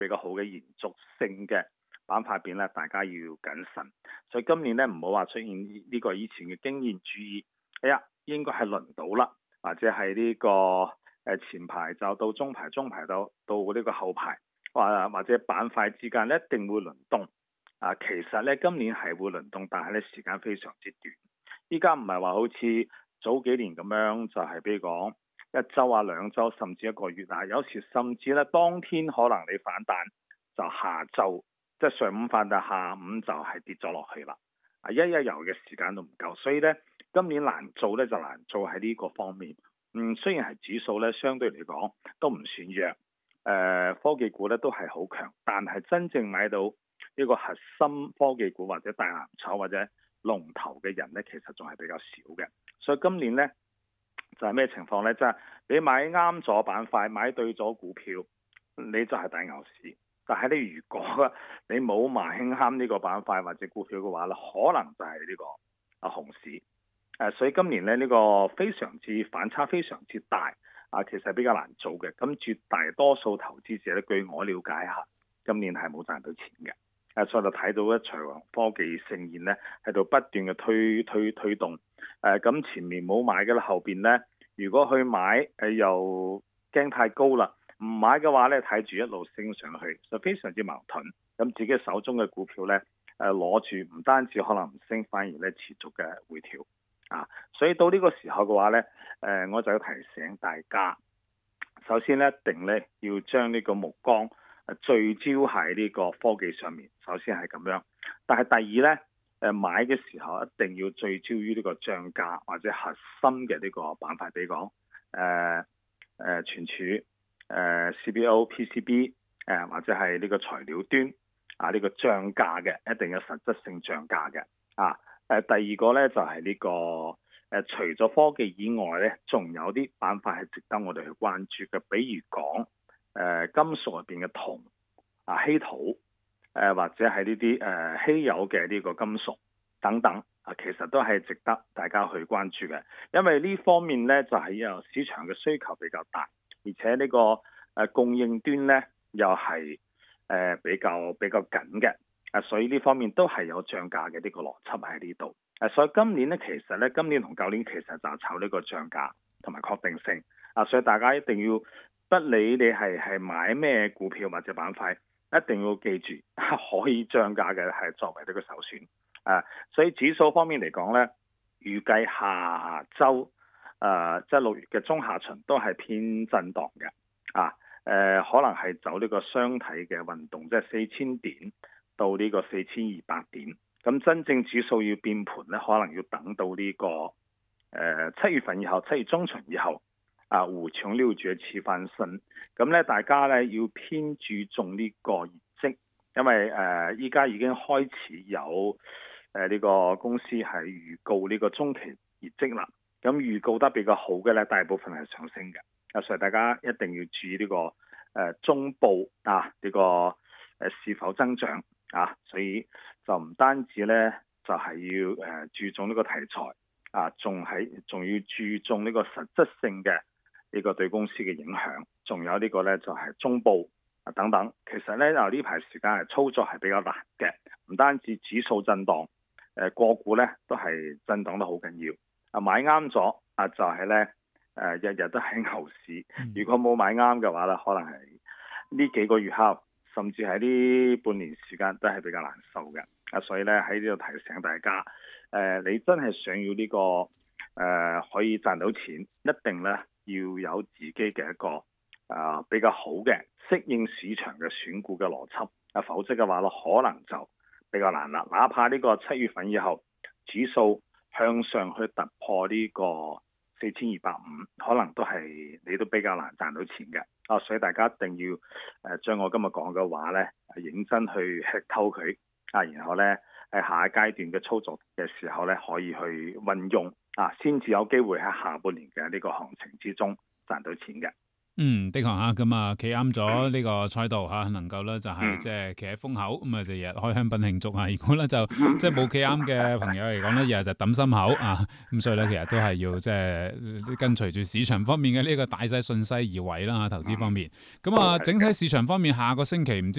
比較好嘅延續性嘅板塊邊咧，大家要謹慎。所以今年咧唔好話出現呢個以前嘅經驗主義，哎呀應該係輪到啦，或者係呢個前排就到中排，中排到呢個後排，或者板塊之間咧一定會輪動。其實咧今年係會輪動，但係咧時間非常之短。依家唔係話好似早幾年咁樣，就係比如講1週啊、2週，甚至1個月啊，有時甚至咧當天可能你反彈就下晝，即係上午反彈，下午就係跌咗落去啦。一日遊嘅時間都唔夠，所以咧今年難做咧就難做喺呢個方面。雖然係指數咧相對嚟講都唔算弱，科技股咧都係好強，但係真正買到呢個核心科技股或者大藍籌或者龍頭嘅人咧，其實仲係比較少嘅。所以今年咧就係咩情況咧？即係你買啱咗板塊，買對咗股票，你就係大牛市。但係你如果你冇買啱呢個板塊或者股票嘅話咧，可能就係呢個熊市。所以今年咧呢個非常之反差非常之大其實比較難做嘅。咁絕大多數投資者咧，據我了解下，今年係冇賺到錢嘅。所以就睇到一場科技盛宴咧，喺度不斷嘅推動。咁前面冇買嘅啦，後邊咧如果去買又驚太高啦，唔買嘅話咧睇住一路升上去，就非常之矛盾。咁自己手中嘅股票咧攞住，唔單止可能唔升，反而咧持續嘅回調。所以到呢個時候嘅話咧，我就要提醒大家，首先咧一定咧要將呢個目光聚焦喺呢個科技上面，首先係咁樣。但係第二咧，買嘅時候一定要聚焦於呢個漲價或者核心嘅呢個板塊，比如講存儲、CPO、PCB 或者係呢個材料端呢個漲價嘅，一定有實質性漲價嘅。第二個咧就係呢個除咗科技以外咧，仲有啲板塊係值得我哋去關注嘅，比如講金屬入邊嘅銅稀土或者係呢啲稀有嘅呢個金屬等等其實都係值得大家去關注嘅。因為呢方面咧就係有市場嘅需求比較大，而且呢個供應端咧又係比較緊嘅。所以呢方面都係有漲價嘅呢個邏輯喺呢度。所以今年咧，其實咧，今年同舊年其實就炒呢個漲價同埋確定性。所以大家一定要不理你係買咩股票或者板塊，一定要記住可以漲價嘅係作為呢個首選。所以指數方面嚟講咧，預計下週即係6月嘅中下旬都係偏震盪嘅。可能係走呢個雙體嘅運動，即係4000點。到呢個4200點，咁真正指數要變盤咧，可能要等到呢個7月份以後，7月中旬以後5窮6絕7翻身。咁咧，大家咧要偏注重呢個業績，因為依家已經開始有呢個公司係預告呢個中期業績啦。咁預告得比較好嘅咧，大部分係上升嘅。所以大家一定要注意呢個中部呢個是否增長。所以就唔單止咧，就係要注重呢個題材仲要注重呢個實質性嘅呢個對公司嘅影響，仲有呢個咧就係中部等等。其實咧呢排時間係操作係比較難嘅，唔單止指數震盪，個股咧都係震盪得好緊要。買啱咗就係咧日日都係牛市。如果冇買啱嘅話咧，可能係呢幾個月後，甚至喺呢半年時間都係比較難受嘅。所以咧喺呢度提醒大家，你真係想要呢個可以賺到錢，一定咧要有自己嘅一個比較好嘅適應市場嘅選股嘅邏輯。否則嘅話咧，可能就比較難啦。哪怕呢個7月份以後指數向上去突破呢個4250，可能都係你都比較難賺到錢嘅。所以大家一定要將我今日講嘅話咧，認真去吃透佢然後咧喺下一階段嘅操作嘅時候咧，可以去運用先至有機會喺下半年嘅呢個行情之中賺到錢嘅。 的確咁企啱咗呢個賽道能夠咧就係即係企喺風口咁就日日開香檳慶祝如果咧就即係冇企啱嘅朋友嚟講咧，日日就揼心口咁所以咧其實都係要即係跟隨住市場方面嘅呢個大勢順勢而為啦投資方面。咁整體市場方面下個星期唔知